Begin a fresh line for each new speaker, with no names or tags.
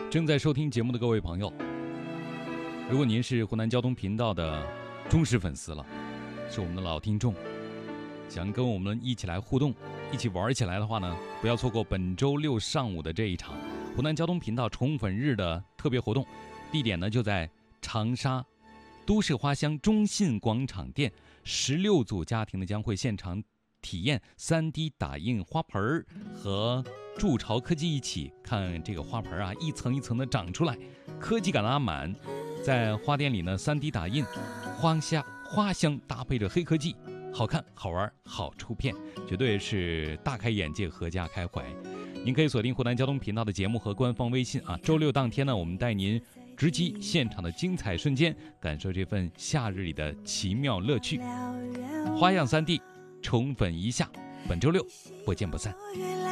正在收听节目的各位朋友，如果您是湖南交通频道的忠实粉丝了，是我们的老听众，想跟我们一起来互动，一起玩起来的话呢，不要错过本周六上午的这一场湖南交通频道宠粉日的特别活动。地点呢就在长沙都市花乡中信广场店，16组家庭呢将会现场体验 3D 打印花盆和筑巢科技一起看这个花盆啊，一层一层的长出来，科技感拉满。在花店里呢 3D 打印花香搭配着黑科技，好看好玩好出片，绝对是大开眼界合家开怀。您可以锁定湖南交通频道的节目和官方微信啊，周六当天呢我们带您直击现场的精彩瞬间，感受这份夏日里的奇妙乐趣。花样3D宠粉一下，本周六不见不散。